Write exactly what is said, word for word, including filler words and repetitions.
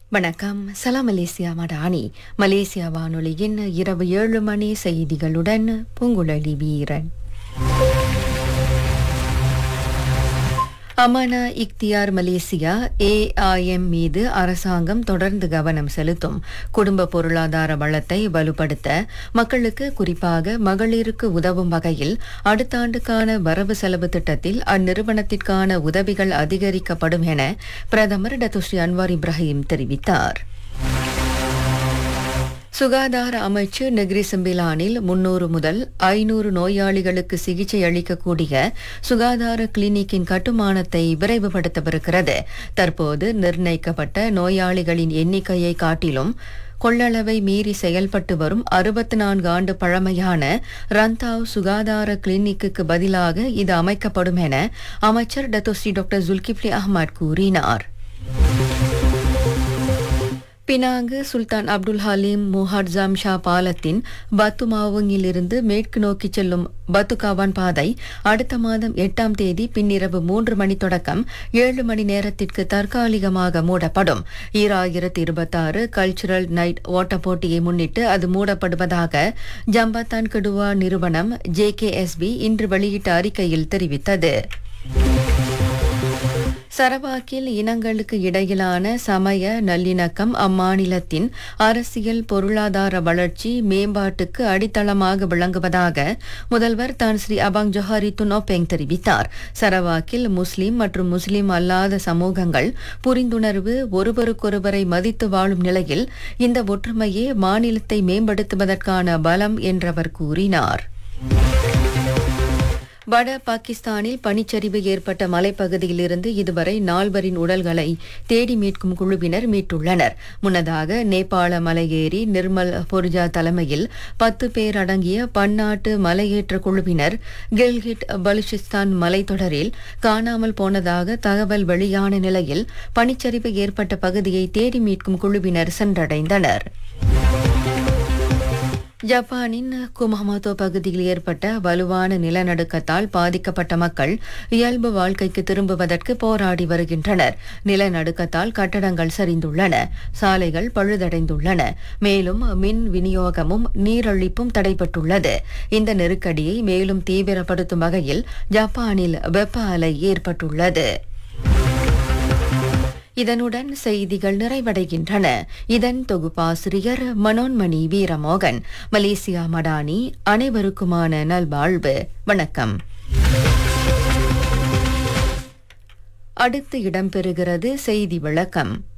வணக்கம். சலாம் Malaysia Madani. Malaysia வானொலியின் இரவு ஏழு மணி செய்திகளுடன் பூங்குழலி வீரன். அமானா இக்தியார் மலேசியா ஏஐஎம் மீது அரசாங்கம் தொடர்ந்து கவனம் செலுத்தும். குடும்ப பொருளாதார வளத்தை வலுப்படுத்த மக்களுக்கு, குறிப்பாக மகளிருக்கு உதவும் வகையில் அடுத்த ஆண்டுக்கான வரவு செலவு திட்டத்தில் அந்நிறுவனத்திற்கான உதவிகள் அதிகரிக்கப்படும் என பிரதமர் டத்துஸ்ரீ அன்வார் இப்ராஹிம் தெரிவித்தார். சுகாதார அமைச்சு நெகிரி செம்பிலானில் முன்னூறு முதல் ஐநூறு நோயாளிகளுக்கு சிகிச்சை அளிக்கக்கூடிய சுகாதார கிளினிக்கின் கட்டுமானத்தை விரைவுபடுத்தவிருக்கிறது. தற்போது நிர்ணயிக்கப்பட்ட நோயாளிகளின் எண்ணிக்கையை காட்டிலும் கொள்ளளவை மீறி செயல்பட்டு வரும் அறுபத்தி நான்கு ஆண்டு பழமையான ரந்தாவ் சுகாதார கிளினிக்கு பதிலாக இது அமைக்கப்படும் என அமைச்சர் டத்தோஸ்ரீ டாக்டர் ஜுல்கிப்லி அஹ்மத் கூறினார். பினாங்கு சுல்தான் அப்துல் ஹலீம் முஹாட்ஜாம் ஷா பாலத்தின் பத்துமாவுங்கிலிருந்து மேற்கு நோக்கி செல்லும் பத்துகாவான் பாதை அடுத்த மாதம் எட்டாம் தேதி பின்னிரவு மூன்று மணி தொடக்கம் ஏழு மணி நேரத்திற்கு தற்காலிகமாக மூடப்படும். ஈராயிரத்தி இருபத்தாறு கல்ச்சுரல் நைட் ஓட்ட போட்டியை முன்னிட்டு அது மூடப்படுவதாக ஜம்பத்தான் கெடுவா நிறுவனம் ஜே கே எஸ் பி இன்று வெளியிட்ட அறிக்கையில் தெரிவித்தது. சரவாக்கில் இனங்களுக்கு இடையிலான சமய நல்லிணக்கம் அம்மாநிலத்தின் அரசியல் பொருளாதார வளர்ச்சி மேம்பாட்டுக்கு அடித்தளமாக விளங்குவதாக முதல்வர் தான் ஸ்ரீ அபாங் ஜொஹாரி துனோபெங் தெரிவித்தார். சரவாக்கில் முஸ்லிம் மற்றும் முஸ்லிம் அல்லாத சமூகங்கள் புரிந்துணர்வு, ஒருவருக்கொருவரை மதித்து வாழும் நிலையில் இந்த ஒற்றுமையே மாநிலத்தை மேம்படுத்துவதற்கான பலம் என்றவர் கூறினார். வட பாகிஸ்தானில் பனிச்சரிவு ஏற்பட்ட மலைப்பகுதியிலிருந்து இதுவரை நால்வரின் உடல்களை தேடி மீட்கும் குழுவினர் மீட்டுள்ளனர். முன்னதாக நேபாள மலையேறி நிர்மல் பொர்ஜா தலைமையில் பத்து பேர் அடங்கிய பன்னாட்டு மலையேற்ற குழுவினர் கில்கிட் பலுச்சிஸ்தான் மலைத்தொடரில் காணாமல் போனதாக தகவல் வெளியான நிலையில் பனிச்சரிவு ஏற்பட்ட பகுதியை தேடி மீட்கும் குழுவினர் சென்றடைந்தனர். ஜப்பானின் குமாமோட்டோ பகுதியில் ஏற்பட்ட வலுவான நிலநடுக்கத்தால் பாதிக்கப்பட்ட மக்கள் இயல்பு வாழ்க்கைக்கு திரும்புவதற்கு போராடி வருகின்றனர். நிலநடுக்கத்தால் கட்டடங்கள் சரிந்துள்ளன, சாலைகள் பழுதடைந்துள்ளன, மேலும் மின் விநியோகமும் நீரழிப்பும் தடைபட்டுள்ளது. இந்த நெருக்கடியை மேலும் தீவிரப்படுத்தும் வகையில் ஜப்பானில் வெப்ப அலை ஏற்பட்டுள்ளது. இதனுடன் செய்திகள் நிறைவடைகின்றன. இதன் தொகுப்பாசிரியர் மனோன்மணி வீரமோகன். மலேசியா மடானி. அனைவருக்குமான நல்வாழ்வு. வணக்கம். அடுத்து இடம்பெறுகிறது செய்தி விளக்கம்.